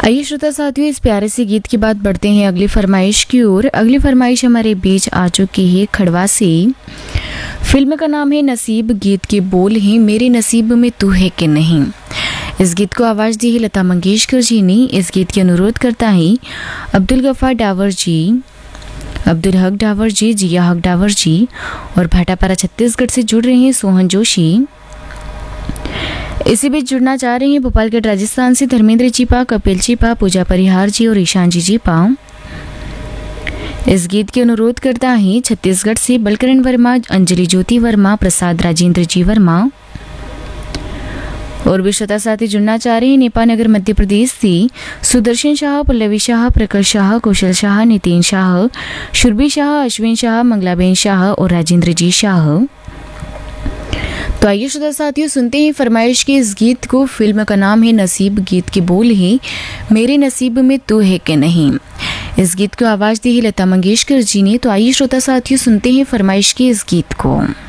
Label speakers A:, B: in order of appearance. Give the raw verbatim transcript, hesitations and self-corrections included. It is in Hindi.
A: आइए श्रोता साथियों, इस प्यारे से गीत के बाद बढ़ते हैं अगली फरमाइश की ओर। अगली फरमाइश हमारे बीच आ चुकी है खड़वा से। फिल्म का नाम है नसीब, गीत के बोल हैं मेरे नसीब में तू है कि नहीं। इस गीत को आवाज़ दी है लता मंगेशकर जी ने। इस गीत के अनुरोध करता है अब्दुल गफ्फार डावर जी, अब्दुल हक डावर जी, जिया हक डावर जी और भाटापारा छत्तीसगढ़ से जुड़ रहे हैं सोहन जोशी। इसी बीच जुड़ना चाह रहे हैं भोपालगढ़ राजस्थान से धर्मेंद्र चीपा, कपिल चीपा, पूजा परिहार जी और ईशान जी चीपा। इस गीत के अनुरोध करता है छत्तीसगढ़ से बलकरण वर्मा, अंजलि ज्योति वर्मा, प्रसाद राजेंद्र जी वर्मा। और भी श्रोता साथी जुड़ना चाह रहे हैं नेपाल नगर मध्य प्रदेश से सुदर्शन शाह, पल्लवी शाह, प्रकाश शाह, कौशल शाह, नितिन शाह, शुरभी शाह, अश्विन शाह, मंगलाबेन शाह और राजेंद्र जी शाह। तो आइए श्रोता साथियों, सुनते हैं फरमाइश के इस गीत को। फिल्म का नाम है नसीब, गीत के बोल है मेरे नसीब में तू है कि नहीं। इस गीत को आवाज़ दी है लता मंगेशकर जी ने। तो आइए श्रोता साथियों, सुनते हैं फरमाइश के इस गीत को।